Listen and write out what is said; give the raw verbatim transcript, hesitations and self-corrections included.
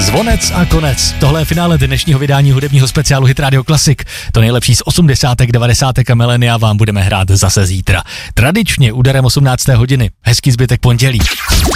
Zvonec a konec. Tohle je finále dnešního vydání hudebního speciálu Hit Radio Classic. To nejlepší z osmdesátek, devadesátek a milénia vám budeme hrát zase zítra. Tradičně úderem osmnácté hodiny. Hezký zbytek pondělí.